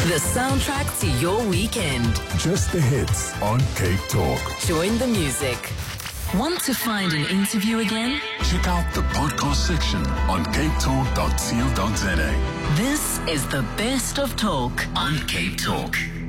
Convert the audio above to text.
The soundtrack to your weekend. Just the hits on Cape Talk. Join the music. Want to find an interview again? Check out the podcast section on capetalk.co.za. This is the best of talk on Cape Talk.